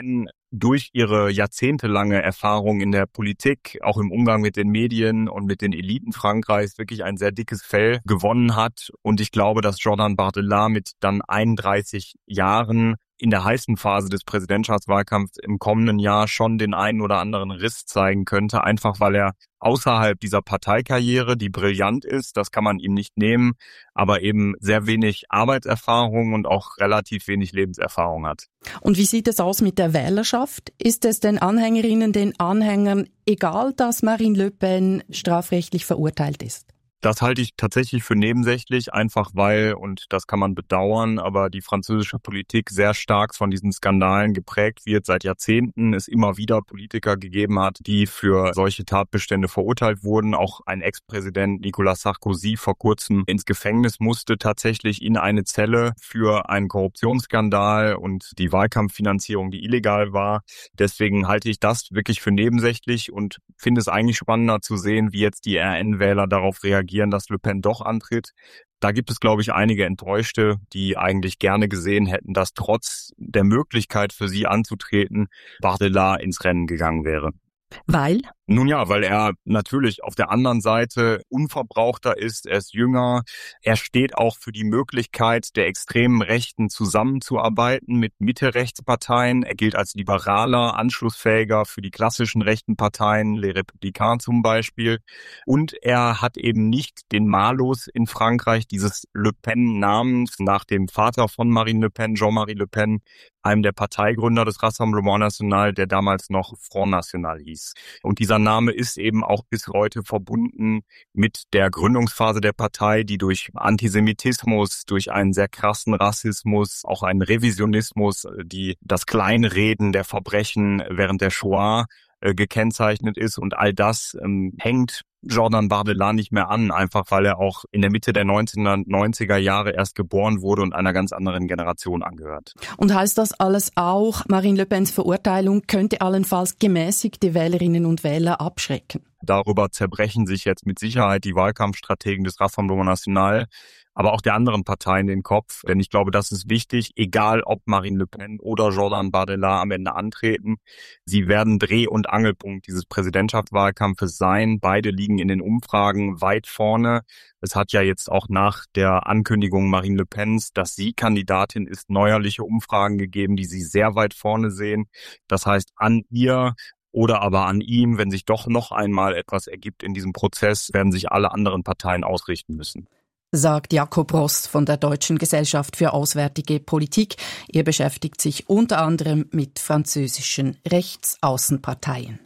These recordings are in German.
Pen durch ihre jahrzehntelange Erfahrung in der Politik, auch im Umgang mit den Medien und mit den Eliten Frankreichs wirklich ein sehr dickes Fell gewonnen hat. Und ich glaube, dass Jordan Bardella mit dann 31 Jahren in der heißen Phase des Präsidentschaftswahlkampfs im kommenden Jahr schon den einen oder anderen Riss zeigen könnte, einfach weil er außerhalb dieser Parteikarriere, die brillant ist, das kann man ihm nicht nehmen, aber eben sehr wenig Arbeitserfahrung und auch relativ wenig Lebenserfahrung hat. Und wie sieht es aus mit der Wählerschaft? Ist es den Anhängerinnen, den Anhängern egal, dass Marine Le Pen strafrechtlich verurteilt ist? Das halte ich tatsächlich für nebensächlich, einfach weil, und das kann man bedauern, aber die französische Politik sehr stark von diesen Skandalen geprägt wird. Seit Jahrzehnten es immer wieder Politiker gegeben hat, die für solche Tatbestände verurteilt wurden. Auch ein Ex-Präsident Nicolas Sarkozy vor kurzem ins Gefängnis musste, tatsächlich in eine Zelle für einen Korruptionsskandal und die Wahlkampffinanzierung, die illegal war. Deswegen halte ich das wirklich für nebensächlich und finde es eigentlich spannender zu sehen, wie jetzt die RN-Wähler darauf reagieren, dass Le Pen doch antritt. Da gibt es, glaube ich, einige Enttäuschte, die eigentlich gerne gesehen hätten, dass trotz der Möglichkeit für sie anzutreten, Bardella ins Rennen gegangen wäre. Weil? Nun ja, weil er natürlich auf der anderen Seite unverbrauchter ist, er ist jünger, er steht auch für die Möglichkeit der extremen Rechten zusammenzuarbeiten mit Mitte-Rechtsparteien. Er gilt als liberaler, anschlussfähiger für die klassischen rechten Parteien, Les Républicains zum Beispiel. Und er hat eben nicht den Malus in Frankreich dieses Le Pen-Namens nach dem Vater von Marine Le Pen, Jean-Marie Le Pen, einem der Parteigründer des Rassemblement National, der damals noch Front National hieß. Und dieser Name ist eben auch bis heute verbunden mit der Gründungsphase der Partei, die durch Antisemitismus, durch einen sehr krassen Rassismus, auch einen Revisionismus, die das Kleinreden der Verbrechen während der Shoah gekennzeichnet ist. Und all das hängt Jordan Bardella nicht mehr an, einfach weil er auch in der Mitte der 1990er Jahre erst geboren wurde und einer ganz anderen Generation angehört. Und heißt das alles auch, Marine Le Pens Verurteilung könnte allenfalls gemäßigte Wählerinnen und Wähler abschrecken? Darüber zerbrechen sich jetzt mit Sicherheit die Wahlkampfstrategen des Rassemblement National, aber auch der anderen Parteien den Kopf. Denn ich glaube, das ist wichtig, egal ob Marine Le Pen oder Jordan Bardella am Ende antreten. Sie werden Dreh- und Angelpunkt dieses Präsidentschaftswahlkampfes sein. Beide liegen in den Umfragen weit vorne. Es hat ja jetzt auch nach der Ankündigung Marine Le Pens, dass sie Kandidatin ist, neuerliche Umfragen gegeben, die sie sehr weit vorne sehen. Das heißt, an ihr oder aber an ihm, wenn sich doch noch einmal etwas ergibt in diesem Prozess, werden sich alle anderen Parteien ausrichten müssen. Sagt Jakob Ross von der Deutschen Gesellschaft für Auswärtige Politik. Er beschäftigt sich unter anderem mit französischen Rechtsaußenparteien.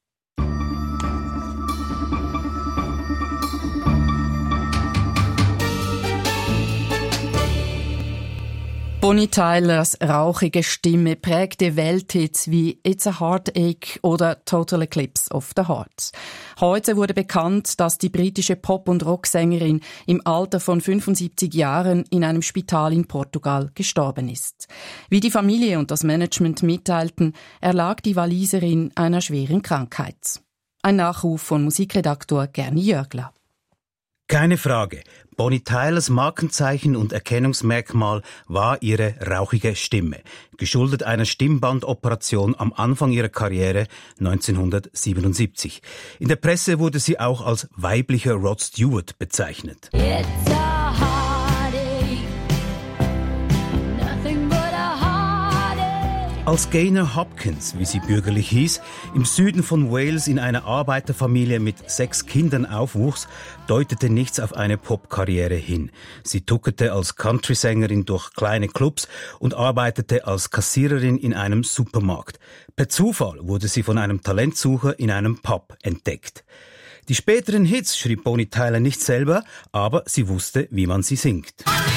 Bonnie Tylers rauchige Stimme prägte Welthits wie It's a Heartache oder Total Eclipse of the Heart. Heute wurde bekannt, dass die britische Pop- und Rocksängerin im Alter von 75 Jahren in einem Spital in Portugal gestorben ist. Wie die Familie und das Management mitteilten, erlag die Waliserin einer schweren Krankheit. Ein Nachruf von Musikredaktor Gerni Jörgler. Keine Frage. Bonnie Tylers Markenzeichen und Erkennungsmerkmal war ihre rauchige Stimme, geschuldet einer Stimmbandoperation am Anfang ihrer Karriere 1977. In der Presse wurde sie auch als weiblicher Rod Stewart bezeichnet. Als Gaynor Hopkins, wie sie bürgerlich hieß, im Süden von Wales in einer Arbeiterfamilie mit 6 Kindern aufwuchs, deutete nichts auf eine Popkarriere hin. Sie tuckerte als Countrysängerin durch kleine Clubs und arbeitete als Kassiererin in einem Supermarkt. Per Zufall wurde sie von einem Talentsucher in einem Pub entdeckt. Die späteren Hits schrieb Bonnie Tyler nicht selber, aber sie wusste, wie man sie singt.